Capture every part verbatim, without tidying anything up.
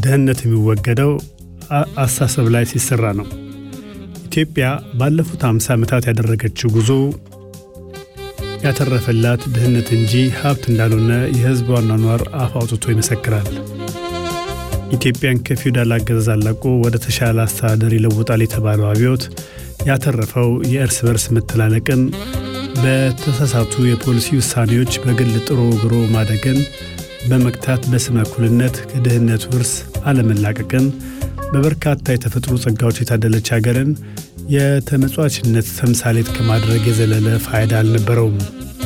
ድህነት የሚወገደው አስተሳሰብ ላይ ሲሰራ ነው። ኢትዮጵያ ባለፉት ሃምሳ ዓመታት ያደረገችው ጉዞ ያተረፈላት ድህነት እንጂ ሀብት እንዳልሆነ የሕዝብ አኗኗር አፍ አውጥቶ ይመሰክራል። ኢትዮጵያን ከፊውዳል አገዛዝ አላቆ ወደ ተሻለ አስተዳደር ይለውጣል የተባለው አብዮት ያተረፈው የእርስ በርስ መተላለቅን፣ በተሳሳቱ የፖሊሲ ውሳኔዎች በግል ጥሮ ግሮ ማደግን በመክታት በስመ እኩልነት ከድህነት ውርስ አለመላቀቅን፣ በበርካታ የተፈጥሮ ጸጋዎች የታደለች ሀገርን የተመጽዋችነት ተምሳሌት ከማድረግ የዘለለ ፋይዳ አልነበረውም።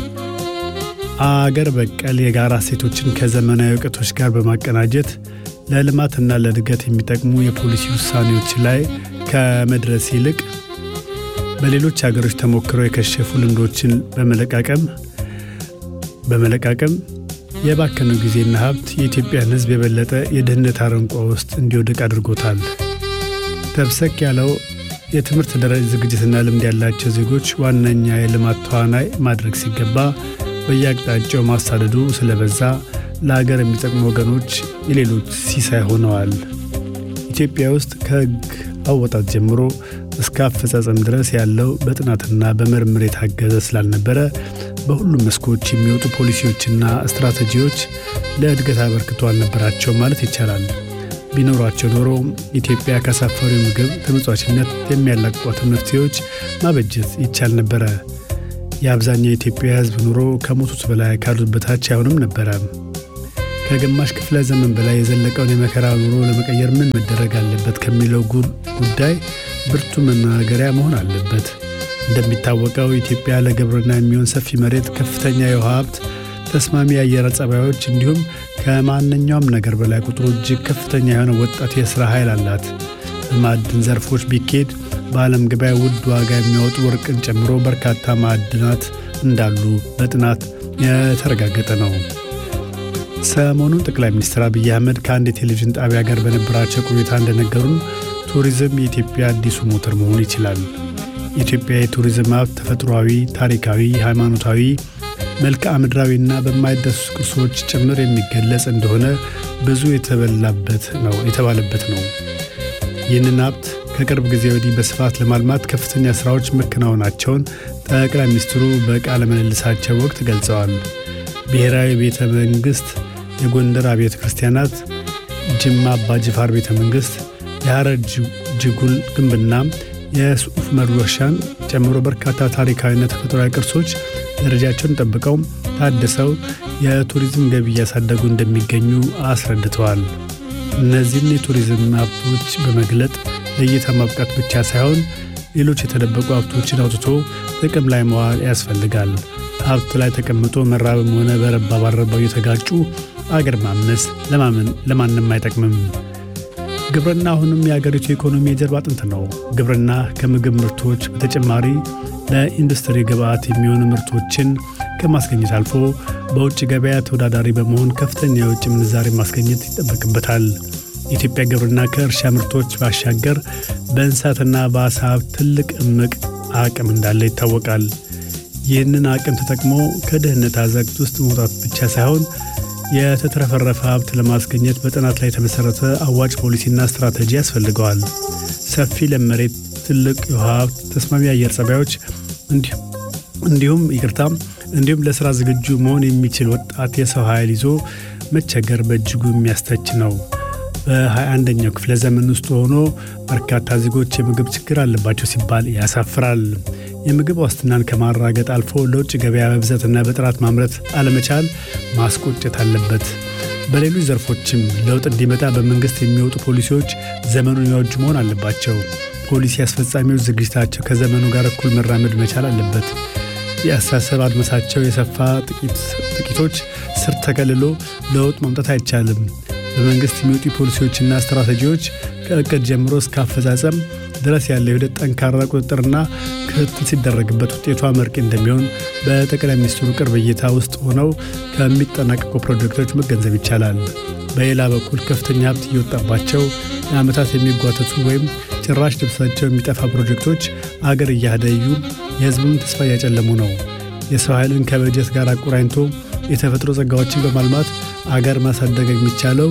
አገር በቀል የጋራ እሴቶችን ከዘመናዊ እውቀቶች ጋር በማቀናጀት ለልማትና ለእድገት የሚጠቅሙ የፖሊሲ ውሳኔዎች ላይ ከመድረስ ይልቅ በሌሎች ሀገሮች ተሞክረው የከሸፉ ልምዶችን በመለቃቀም በመለቃቀም የባከነው ጊዜና ሀብት የኢትዮጵያን ሕዝብ የበለጠ የድህነት አረንቋ ውስጥ እንዲወድቅ አድርጎታል። ተብሰክ ያለው የትምህርት ደረጃ ዝግጅትና ልምድ ያላቸው ዜጎች ዋነኛ የልማት ተዋናይ ማድረግ ሲገባ በየአቅጣጫው ማሳደዱ ስለበዛ ለሀገር የሚጠቅሙ ወገኖች የሌሎች ሲሳይ ሆነዋል። ኢትዮጵያ ውስጥ ከሕግ አወጣት ጀምሮ እስከ አፈጻጸም ድረስ ያለው በጥናትና በምርምር የታገዘ ስላልነበረ በሁሉም መስኮች የሚወጡ ፖሊሲዎችና ስትራቴጂዎች ለእድገት አበርክቶ አልነበራቸው ማለት ይቻላል። ቢኖራቸው ኖሮ ኢትዮጵያ ካሳፈሪው ምግብ ተመጽዋችነት የሚያላቅቋትን መፍትሄዎች ማበጀት ይቻል ነበረ። የአብዛኛው የኢትዮጵያ ሕዝብ ኑሮ ከሞቱት በላይ ካሉት በታች አይሆንም ነበረ። ከግማሽ ክፍለ ዘመን በላይ የዘለቀውን የመከራ ኑሮ ለመቀየር ምን መደረግ አለበት ከሚለው ጉዳይ ብርቱ መናገሪያ መሆን አለበት። እንደሚታወቀው ኢትዮጵያ ለግብርና የሚሆን ሰፊ መሬት፣ ከፍተኛ የውሃ ሀብት፣ ተስማሚ የአየር ጸባዮች እንዲሁም ከማንኛውም ነገር በላይ ቁጥሩ እጅግ ከፍተኛ የሆነ ወጣት የሥራ ኃይል አላት። በማዕድን ዘርፎች ቢኬድ በዓለም ገበያ ውድ ዋጋ የሚያወጡ ወርቅን ጨምሮ በርካታ ማዕድናት እንዳሉ በጥናት የተረጋገጠ ነው። ሰሞኑን ጠቅላይ ሚኒስትር አብይ አህመድ ከአንድ የቴሌቪዥን ጣቢያ ጋር በነበራቸው ቆይታ እንደነገሩን ቱሪዝም የኢትዮጵያ አዲሱ ሞተር መሆን ይችላል። የኢትዮጵያ የቱሪዝም ሀብት ተፈጥሯዊ፣ ታሪካዊ፣ ሃይማኖታዊ፣ መልክዓ ምድራዊና በማይዳሰሱ ቅርሶች ጭምር የሚገለጽ እንደሆነ ብዙ የተበላበት ነው የተባለበት ነው። ይህንን ሀብት ከቅርብ ጊዜ ወዲህ በስፋት ለማልማት ከፍተኛ ስራዎች መከናወናቸውን ጠቅላይ ሚኒስትሩ በቃለ ምልልሳቸው ወቅት ገልጸዋል። ብሔራዊ ቤተ መንግሥት፣ የጎንደር አብያተ ክርስቲያናት፣ ጅማ አባ ጅፋር ቤተ መንግሥት፣ የሐረር ጅጉል ግንብና የሱፍ መር ዋሻን ጨምሮ በርካታ ታሪካዊና ተፈጥሯዊ ቅርሶች ደረጃቸውን ጠብቀው ታድሰው የቱሪዝም ገቢ እያሳደጉ እንደሚገኙ አስረድተዋል። እነዚህን የቱሪዝም ሀብቶች በመግለጥ ለእይታ ማብቃት ብቻ ሳይሆን ሌሎች የተደበቁ ሀብቶችን አውጥቶ ጥቅም ላይ መዋል ያስፈልጋል። ሀብት ላይ ተቀምጦ መራብም ሆነ በረባ ባረባው የተጋጩ አገር ማመስ ለማመን ለማንም አይጠቅምም። ግብርና አሁንም የአገሪቱ ኢኮኖሚ የጀርባ አጥንት ነው። ግብርና ከምግብ ምርቶች በተጨማሪ ለኢንዱስትሪ ግብዓት የሚሆኑ ምርቶችን ከማስገኘት አልፎ በውጭ ገበያ ተወዳዳሪ በመሆን ከፍተኛ የውጭ ምንዛሬ ማስገኘት ይጠበቅበታል። የኢትዮጵያ ግብርና ከእርሻ ምርቶች ባሻገር በእንስሳትና በአሳ ሀብት ትልቅ እምቅ አቅም እንዳለ ይታወቃል። ይህንን አቅም ተጠቅሞ ከድህነት አዘቅት ውስጥ መውጣት ብቻ ሳይሆን የተትረፈረፈ ሀብት ለማስገኘት በጥናት ላይ የተመሰረተ አዋጭ ፖሊሲና ስትራቴጂ ያስፈልገዋል። ሰፊ ለመሬት፣ ትልቅ የውሃ ሀብት፣ ተስማሚ የአየር ጸባዮች እንዲሁም ይቅርታ እንዲሁም ለሥራ ዝግጁ መሆን የሚችል ወጣት የሰው ኃይል ይዞ መቸገር በእጅጉ የሚያስተች ነው። በሃያ አንደኛው ክፍለ ዘመን ውስጥ ሆኖ በርካታ ዜጎች የምግብ ችግር አለባቸው ሲባል ያሳፍራል። የምግብ ዋስትናን ከማራገጥ አልፎ ለውጭ ገበያ በብዛትና በጥራት ማምረት አለመቻል ማስቆጨት አለበት። በሌሎች ዘርፎችም ለውጥ እንዲመጣ በመንግሥት የሚወጡ ፖሊሲዎች ዘመኑን የሚያወጁ መሆን አለባቸው። ፖሊሲ አስፈጻሚዎች ዝግጅታቸው ከዘመኑ ጋር እኩል መራመድ መቻል አለበት። የአስተሳሰብ አድማሳቸው የሰፋ ጥቂቶች ስር ተከልሎ ለውጥ ማምጣት አይቻልም። በመንግሥት የሚወጡ ፖሊሲዎችና ስትራቴጂዎች ከእቅድ ጀምሮ እስከ አፈጻጸም ድረስ ያለው ሂደት ጠንካራ ቁጥጥርና ክትትል ሲደረግበት ውጤቱ አመርቂ እንደሚሆን በጠቅላይ ሚኒስትሩ ቅርብ እይታ ውስጥ ሆነው ከሚጠናቀቁ ፕሮጀክቶች መገንዘብ ይቻላል። በሌላ በኩል ከፍተኛ ሀብት እየወጣባቸው ለዓመታት የሚጓተቱ ወይም ጭራሽ ልብሳቸው የሚጠፋ ፕሮጀክቶች አገር እያደዩ የሕዝቡን ተስፋ እያጨለሙ ነው። የሰው ኃይልን ከበጀት ጋር አቆራኝቶ የተፈጥሮ ጸጋዎችን በማልማት አገር ማሳደግ የሚቻለው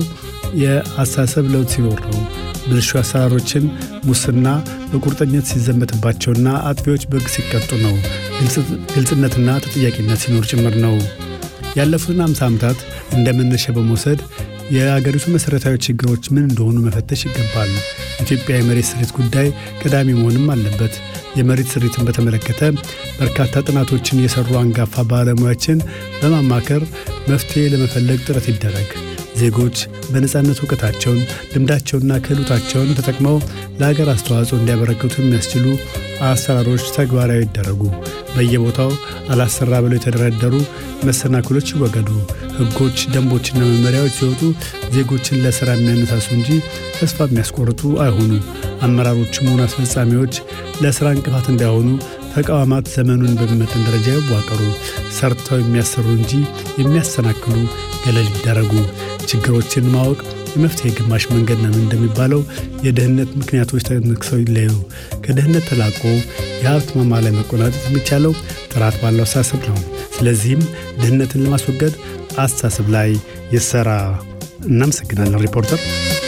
የአስተሳሰብ ለውጥ ሲኖር ነው። ብልሹ አሰራሮችን፣ ሙስና በቁርጠኝነት ሲዘመትባቸውና አጥፊዎች በሕግ ሲቀጡ ነው። ግልጽነትና ተጠያቂነት ሲኖር ጭምር ነው። ያለፉትን አምሳ ዓመታት እንደ መነሻ በመውሰድ የአገሪቱ መሠረታዊ ችግሮች ምን እንደሆኑ መፈተሽ ይገባል። ኢትዮጵያ የመሬት ስሪት ጉዳይ ቀዳሚ መሆንም አለበት። የመሬት ስሪትን በተመለከተ በርካታ ጥናቶችን የሰሩ አንጋፋ ባለሙያዎችን በማማከር መፍትሄ ለመፈለግ ጥረት ይደረግ። ዜጎች በነጻነት ዕውቀታቸውን፣ ልምዳቸውንና ክህሎታቸውን ተጠቅመው ለሀገር አስተዋጽኦ እንዲያበረክቱ የሚያስችሉ አሰራሮች ተግባራዊ ይደረጉ። በየቦታው አላሰራ ብለው የተደረደሩ መሰናክሎች ይወገዱ። ሕጎች፣ ደንቦችና መመሪያዎች ሲወጡ ዜጎችን ለሥራ የሚያነሳሱ እንጂ ተስፋ የሚያስቆርጡ አይሆኑ። አመራሮችም ሆኑ አስፈጻሚዎች ለሥራ እንቅፋት እንዳይሆኑ ተቋማት ዘመኑን በሚመጥን ደረጃ ይዋቀሩ። ሰርተው የሚያሰሩ እንጂ የሚያሰናክሉ ገለል ይደረጉ። ችግሮችን ማወቅ የመፍትሄ ግማሽ መንገድ ነው እንደሚባለው የድህነት ምክንያቶች ተነክሰው ይለዩ። ከድህነት ተላቆ የሀብት ማማ ላይ መቆናጠጥ የሚቻለው ጥራት ባለው አስተሳሰብ ነው። ስለዚህም ድህነትን ለማስወገድ አስተሳሰብ ላይ ይሰራ። እናመሰግናለን ሪፖርተር።